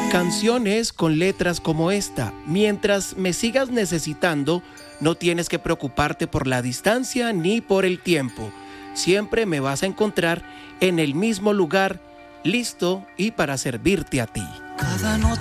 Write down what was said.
Canciones con letras como esta: mientras me sigas necesitando, no tienes que preocuparte por la distancia ni por el tiempo. Siempre me vas a encontrar en el mismo lugar, listo y para servirte a ti.